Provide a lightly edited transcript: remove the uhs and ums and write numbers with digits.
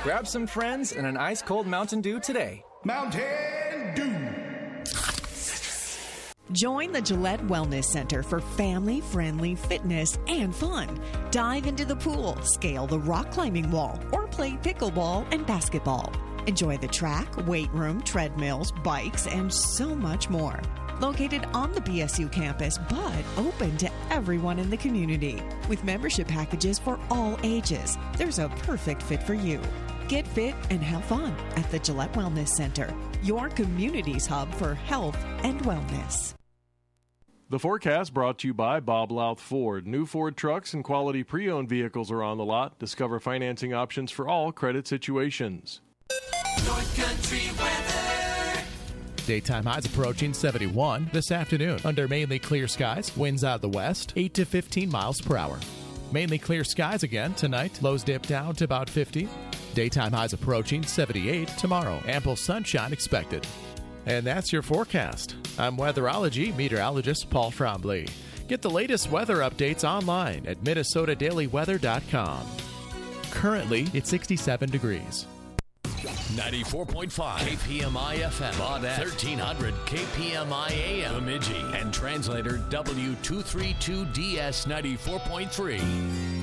Grab some friends and an ice-cold Mountain Dew today. Mountain Dew. Join the Gillette Wellness Center for family-friendly fitness and fun. Dive into the pool, scale the rock climbing wall, or play pickleball and basketball. Enjoy the track, weight room, treadmills, bikes, and so much more. Located on the BSU campus, but open to everyone in the community. With membership packages for all ages, there's a perfect fit for you. Get fit and have fun at the Gillette Wellness Center, your community's hub for health and wellness. The forecast brought to you by Bob Louth Ford. New Ford trucks and quality pre-owned vehicles are on the lot. Discover financing options for all credit situations. North Country weather. Daytime highs approaching 71 this afternoon. Under mainly clear skies, winds out of the west, 8 to 15 miles per hour. Mainly clear skies again tonight. Lows dip down to about 50. Daytime highs approaching 78 tomorrow. Ample sunshine expected. And that's your forecast. I'm weatherology meteorologist Paul Trombley. Get the latest weather updates online at MinnesotaDailyWeather.com. Currently, it's 67 degrees. 94.5 KPMI FM, Baudette, 1300 KPMI AM, Bemidji, and translator W232DS 94.3.